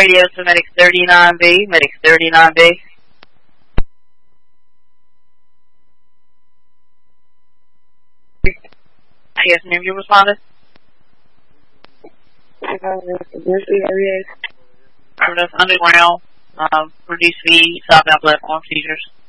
radio to Medic 39B. Medic 39B. Yes, ma'am, you responded? That's underground, reduced speed, southbound platform seizures.